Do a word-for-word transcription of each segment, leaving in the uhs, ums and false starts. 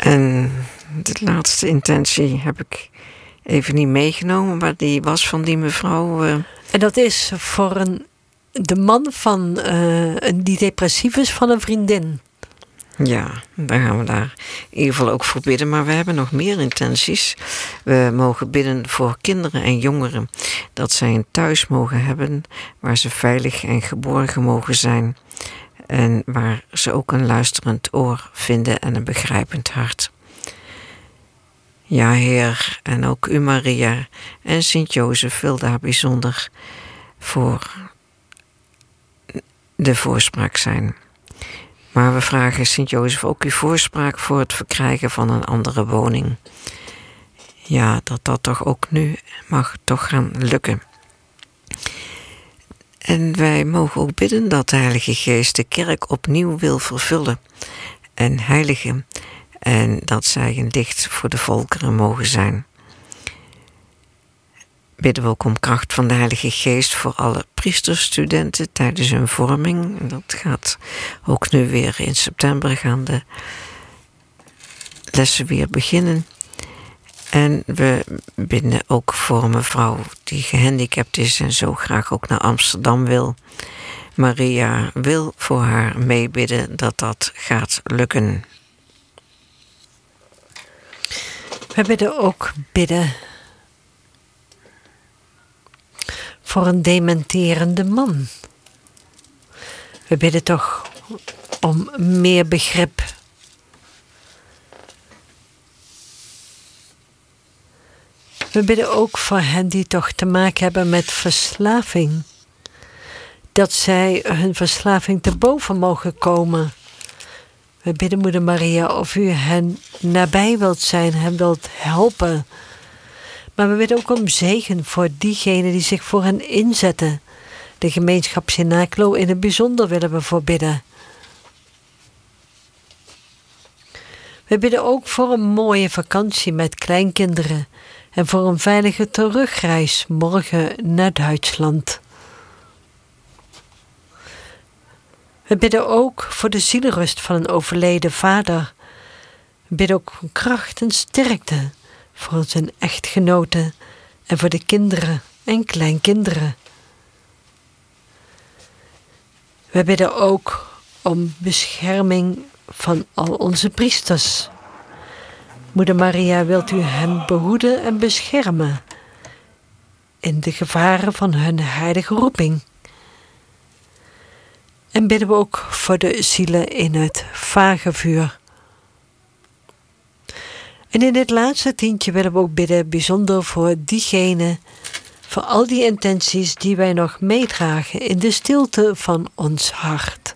En de laatste intentie heb ik even niet meegenomen, maar die was van die mevrouw. Uh... En dat is voor een, de man van, uh, die depressief is van een vriendin. Ja, dan gaan we daar in ieder geval ook voor bidden. Maar we hebben nog meer intenties. We mogen bidden voor kinderen en jongeren. Dat zij een thuis mogen hebben waar ze veilig en geborgen mogen zijn. En waar ze ook een luisterend oor vinden en een begrijpend hart. Ja, Heer, en ook u, Maria en Sint-Jozef wil daar bijzonder voor de voorspraak zijn. Maar we vragen Sint-Jozef ook uw voorspraak voor het verkrijgen van een andere woning. Ja, dat dat toch ook nu mag toch gaan lukken. En wij mogen ook bidden dat de Heilige Geest de kerk opnieuw wil vervullen en heiligen. En dat zij een licht voor de volkeren mogen zijn. Bidden we ook om kracht van de Heilige Geest voor alle priesterstudenten tijdens hun vorming. En dat gaat ook nu weer in september gaan de lessen weer beginnen. En we bidden ook voor een mevrouw die gehandicapt is en zo graag ook naar Amsterdam wil. Maria wil voor haar meebidden dat dat gaat lukken. We bidden ook bidden voor een dementerende man. We bidden toch om meer begrip. We bidden ook voor hen die toch te maken hebben met verslaving. Dat zij hun verslaving te boven mogen komen. We bidden, Moeder Maria, of u hen nabij wilt zijn, hen wilt helpen. Maar we bidden ook om zegen voor diegenen die zich voor hen inzetten. De gemeenschap Cenaclo in het bijzonder willen we voor bidden. We bidden ook voor een mooie vakantie met kleinkinderen en voor een veilige terugreis morgen naar Duitsland. We bidden ook voor de zielenrust van een overleden vader. We bidden ook voor kracht en sterkte voor zijn echtgenoten en voor de kinderen en kleinkinderen. We bidden ook om bescherming van al onze priesters. Moeder Maria, wilt u hen behoeden en beschermen in de gevaren van hun heilige roeping. En bidden we ook voor de zielen in het vagevuur. En in dit laatste tientje willen we ook bidden bijzonder voor diegenen, voor al die intenties die wij nog meedragen in de stilte van ons hart.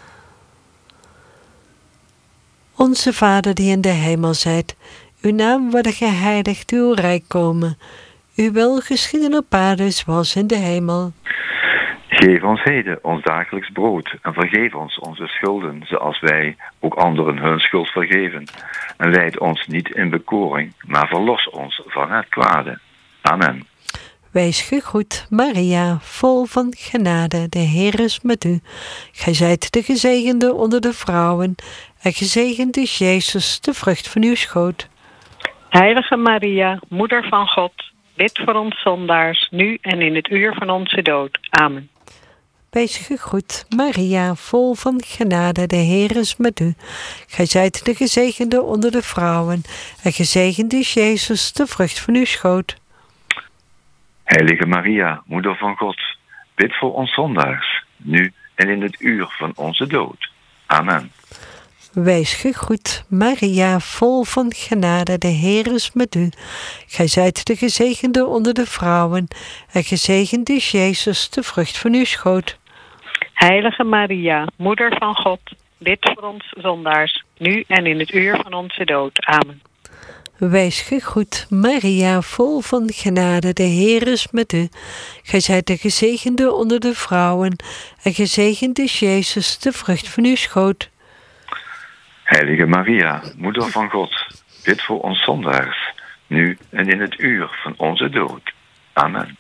Onze Vader die in de hemel zijt, uw naam worden geheiligd, uw rijk komen. Uw wil geschieden op aarde zoals in de hemel. Geef ons heden ons dagelijks brood en vergeef ons onze schulden, zoals wij ook anderen hun schuld vergeven. En leid ons niet in bekoring, maar verlos ons van het kwade. Amen. Wees gegroet, Maria, vol van genade, de Heer is met u. Gij zijt de gezegende onder de vrouwen, en gezegend is Jezus, de vrucht van uw schoot. Heilige Maria, Moeder van God, bid voor ons zondaars, nu en in het uur van onze dood. Amen. Wees gegroet, Maria, vol van genade, de Heer is met u. Gij zijt de gezegende onder de vrouwen, en gezegend is Jezus, de vrucht van uw schoot. Heilige Maria, Moeder van God, bid voor ons zondaars, nu en in het uur van onze dood. Amen. Wees gegroet, Maria, vol van genade, de Heer is met u. Gij zijt de gezegende onder de vrouwen, en gezegend is Jezus, de vrucht van uw schoot. Heilige Maria, Moeder van God, bid voor ons zondaars, nu en in het uur van onze dood. Amen. Wees gegroet, Maria, vol van genade, de Heer is met u. Gij zijt de gezegende onder de vrouwen, en gezegend is Jezus, de vrucht van uw schoot. Heilige Maria, Moeder van God, bid voor ons zondaars, nu en in het uur van onze dood. Amen.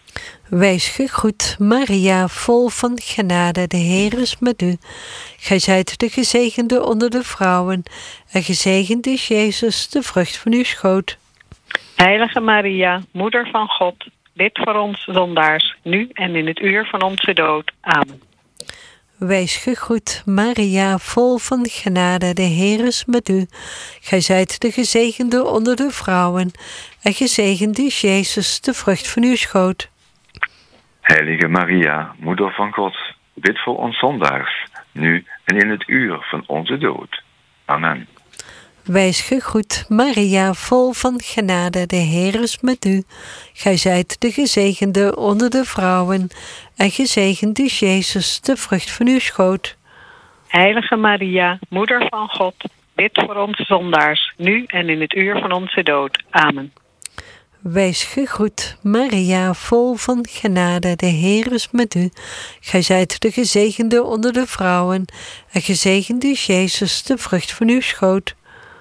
Wees gegroet, Maria, vol van genade, de Heer is met u. Gij zijt de gezegende onder de vrouwen, en gezegend is Jezus, de vrucht van uw schoot. Heilige Maria, Moeder van God, bid voor ons zondaars, nu en in het uur van onze dood. Amen. Wees gegroet, Maria, vol van genade, de Heer is met u. Gij zijt de gezegende onder de vrouwen, en gezegend is Jezus, de vrucht van uw schoot. Heilige Maria, Moeder van God, bid voor ons zondaars, nu en in het uur van onze dood. Amen. Wees gegroet, Maria, vol van genade, de Heer is met u. Gij zijt de gezegende onder de vrouwen, en gezegend is Jezus, de vrucht van uw schoot. Heilige Maria, Moeder van God, bid voor ons zondaars, nu en in het uur van onze dood. Amen. Wees gegroet, Maria, vol van genade, de Heer is met u. Gij zijt de gezegende onder de vrouwen, en gezegend is Jezus, de vrucht van uw schoot.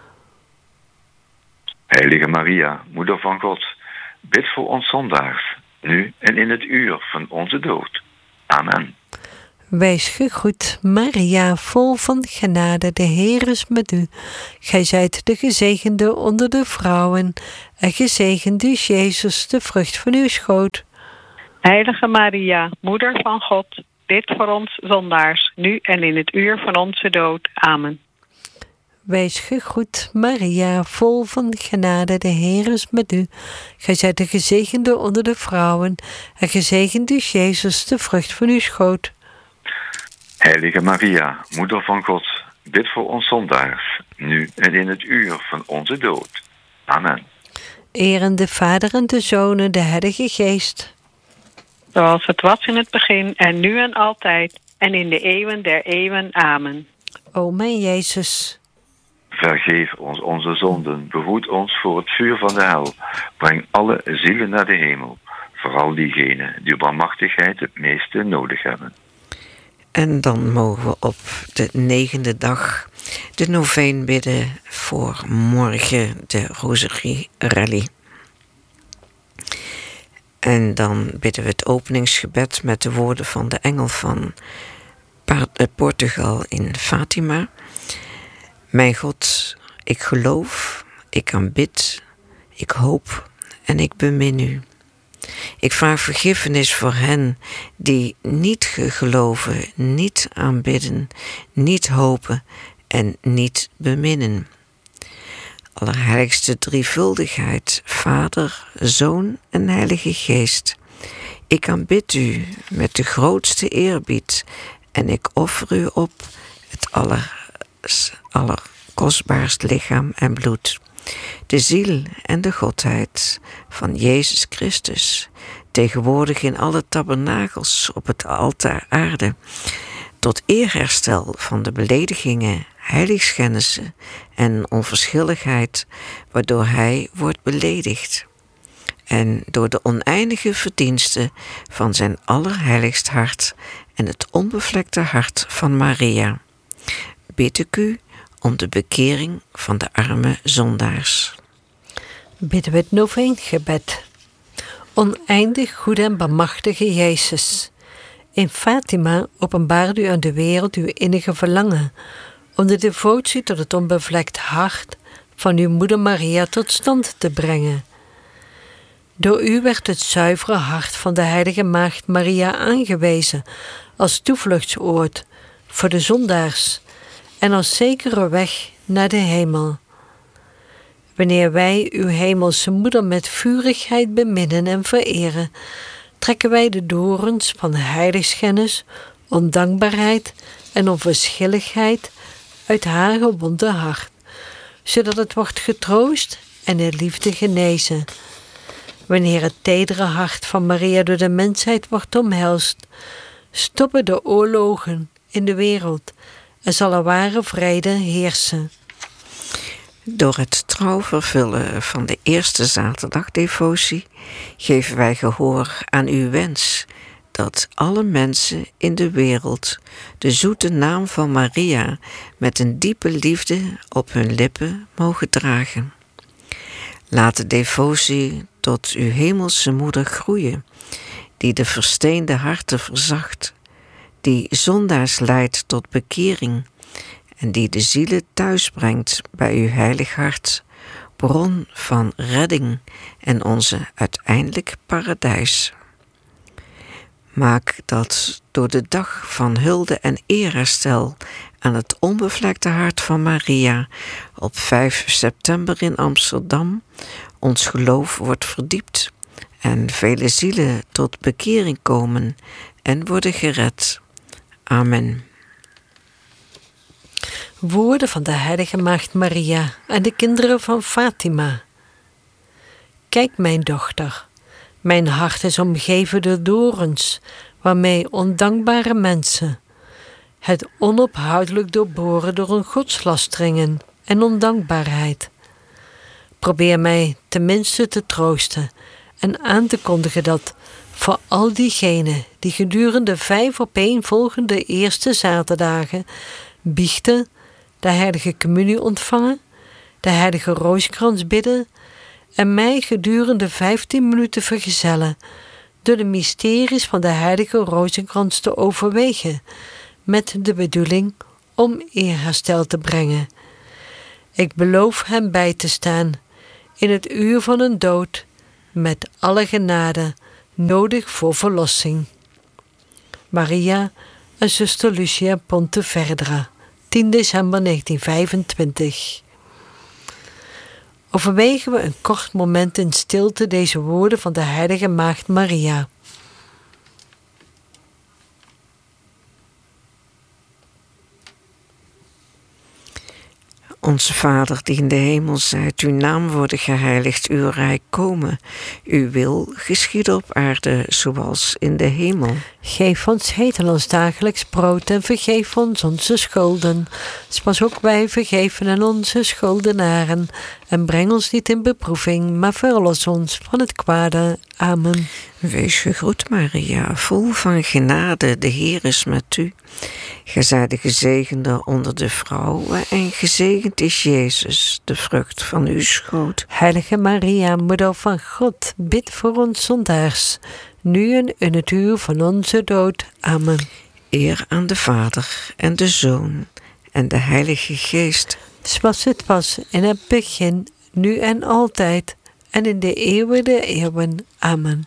Heilige Maria, Moeder van God, bid voor ons zondaars, nu en in het uur van onze dood. Amen. Wees gegroet, Maria, vol van genade, de Heer is met u. Gij zijt de gezegende onder de vrouwen, en gezegend is Jezus, de vrucht van uw schoot. Heilige Maria, Moeder van God, bid voor ons zondaars, nu en in het uur van onze dood. Amen. Wees gegroet, Maria, vol van genade, de Heer is met u. Gij zijt de gezegende onder de vrouwen, en gezegend is Jezus, de vrucht van uw schoot. Heilige Maria, Moeder van God, bid voor ons zondaars, nu en in het uur van onze dood. Amen. Eren de Vader en de Zoon en de Heilige Geest. Zoals het was in het begin en nu en altijd en in de eeuwen der eeuwen. Amen. O mijn Jezus. Vergeef ons onze zonden, behoed ons voor het vuur van de hel. Breng alle zielen naar de hemel, vooral diegenen die barmhartigheid het meeste nodig hebben. En dan mogen we op de negende dag de noveen bidden voor morgen de Rosarie Rally. En dan bidden we het openingsgebed met de woorden van de engel van Portugal in Fatima. Mijn God, ik geloof, ik aanbid, ik hoop en ik bemin u. Ik vraag vergiffenis voor hen die niet geloven, niet aanbidden, niet hopen en niet beminnen. Allerheiligste drievuldigheid, Vader, Zoon en Heilige Geest. Ik aanbid u met de grootste eerbied en ik offer u op het aller, allerkostbaarst lichaam en bloed. De ziel en de godheid van Jezus Christus, tegenwoordig in alle tabernakels op het altaar aarde, tot eerherstel van de beledigingen, heiligschennissen en onverschilligheid, waardoor hij wordt beledigd. En door de oneindige verdiensten van zijn allerheiligst hart en het onbevlekte hart van Maria, bid ik u om de bekering van de arme zondaars. Bidden we het noveengebed. Oneindig goede en bemachtige Jezus, in Fatima openbaarde u aan de wereld uw innige verlangen om de devotie tot het onbevlekt hart van uw moeder Maria tot stand te brengen. Door u werd het zuivere hart van de heilige maagd Maria aangewezen als toevluchtsoord voor de zondaars en als zekere weg naar de hemel. Wanneer wij uw hemelse moeder met vurigheid beminnen en vereren, trekken wij de dorens van heiligschennis, ondankbaarheid en onverschilligheid uit haar gewonde hart, zodat het wordt getroost en in liefde genezen. Wanneer het tedere hart van Maria door de mensheid wordt omhelst, stoppen de oorlogen in de wereld en zal er ware vrede heersen. Door het trouw vervullen van de eerste zaterdagdevotie geven wij gehoor aan uw wens dat alle mensen in de wereld de zoete naam van Maria met een diepe liefde op hun lippen mogen dragen. Laat de devotie tot uw hemelse moeder groeien, die de versteende harten verzacht, die zondaars leidt tot bekering en die de zielen thuisbrengt bij uw heilig hart, bron van redding en onze uiteindelijk paradijs. Maak dat door de dag van hulde en eerherstel aan het onbevlekte hart van Maria op vijf september in Amsterdam ons geloof wordt verdiept en vele zielen tot bekering komen en worden gered. Amen. Woorden van de heilige maagd Maria aan de kinderen van Fatima. Kijk, mijn dochter, mijn hart is omgeven door dorens, waarmee ondankbare mensen het onophoudelijk doorboren door hun godslasteringen en ondankbaarheid. Probeer mij tenminste te troosten en aan te kondigen dat voor al diegenen die gedurende vijf opeenvolgende eerste zaterdagen biechten, de heilige communie ontvangen, de heilige rozenkrans bidden en mij gedurende vijftien minuten vergezellen door de mysteries van de heilige rozenkrans te overwegen, met de bedoeling om eerherstel te brengen. Ik beloof hem bij te staan in het uur van hun dood met alle genade nodig voor verlossing. Maria en zuster Lucia Ponteverdra, tien december negentien vijfentwintig. Overwegen we een kort moment in stilte deze woorden van de heilige maagd Maria. Onze Vader die in de hemel zijt, uw naam worden geheiligd, uw rijk komen. Uw wil geschieden op aarde zoals in de hemel. Geef ons heden ons dagelijks brood en vergeef ons onze schulden, zoals ook wij vergeven aan onze schuldenaren. En breng ons niet in beproeving, maar verlos ons van het kwade. Amen. Wees gegroet, Maria, vol van genade, de Heer is met u. Gij zijt de gezegende onder de vrouwen en gezegend is Jezus, de vrucht van uw schoot. Heilige Maria, moeder van God, bid voor ons zondaars, nu en in het uur van onze dood. Amen. Eer aan de Vader en de Zoon en de Heilige Geest. Zoals het was in het begin, nu en altijd, en in de eeuwen der eeuwen. Amen.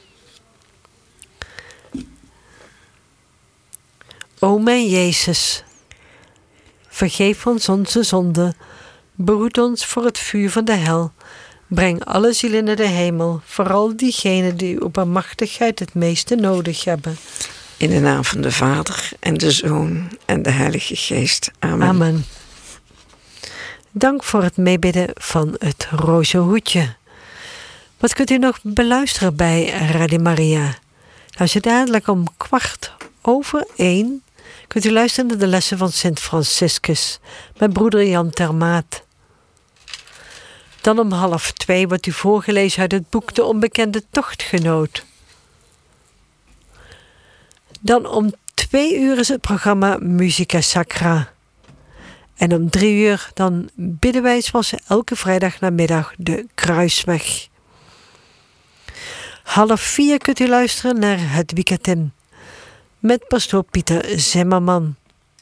O mijn Jezus, vergeef ons onze zonden, behoed ons voor het vuur van de hel, breng alle zielen naar de hemel, vooral diegenen die uw barmhartigheid het meeste nodig hebben. In de naam van de Vader en de Zoon en de Heilige Geest. Amen. Amen. Dank voor het meebidden van het rozenhoedje. Wat kunt u nog beluisteren bij Radio Maria? Nou, zo dadelijk om kwart over één kunt u luisteren naar de lessen van Sint Franciscus met broeder Jan Termaat. Dan om half twee wordt u voorgelezen uit het boek De Onbekende Tochtgenoot. Dan om twee uur is het programma Musica Sacra. En om drie uur dan bidden wij zoals elke vrijdag namiddag de Kruisweg. Half vier kunt u luisteren naar het weekend met pastoor Pieter Zimmerman.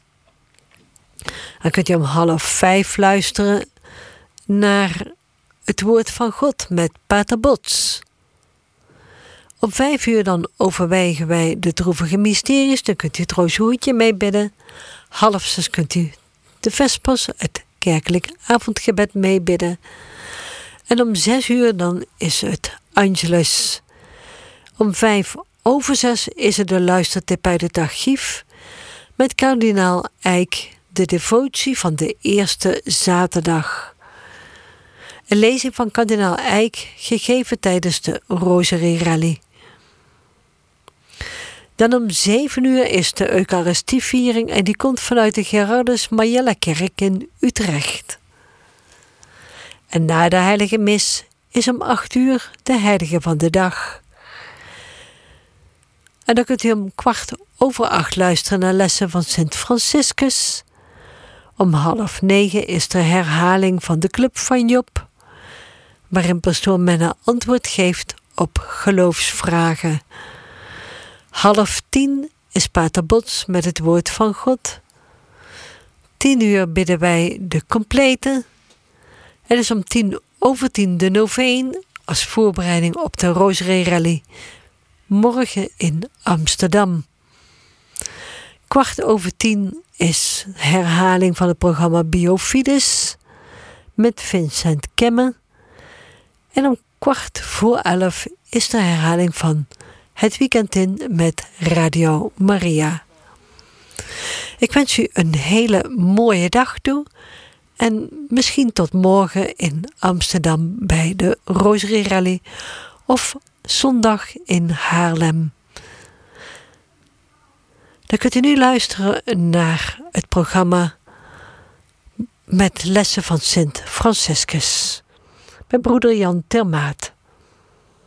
Dan kunt u om half vijf luisteren naar het woord van God met Pater Bots. Om vijf uur dan overwegen wij de droevige mysteries. Dan kunt u het rozenhoedje meebidden. Half zes kunt u de vespers, het kerkelijk avondgebed meebidden. En om zes uur dan is het Angelus. Om vijf over zes is het de luistertip uit het archief met kardinaal Eijk, de devotie van de eerste zaterdag. Een lezing van kardinaal Eijk gegeven tijdens de Rosary Rally. Dan om zeven uur is de Eucharistieviering en die komt vanuit de Gerardus Majella Kerk in Utrecht. En na de heilige mis is om acht uur de heilige van de dag. En dan kunt u om kwart over acht luisteren naar lessen van Sint Franciscus. Om half negen is de herhaling van de Club van Job, waarin pastoor Menna antwoord geeft op geloofsvragen. Half tien is Pater Bots met het woord van God. Tien uur bidden wij de complete. Het is om tien over tien de noveen als voorbereiding op de Rosary Rally. Morgen in Amsterdam. Kwart over tien is herhaling van het programma Biofides met Vincent Kemme. En om kwart voor elf is de herhaling van Het Weekend in met Radio Maria. Ik wens u een hele mooie dag toe. En misschien tot morgen in Amsterdam bij de Rosary Rally. Of zondag in Haarlem. Dan kunt u nu luisteren naar het programma met lessen van Sint Franciscus. Met broeder Jan Termaat.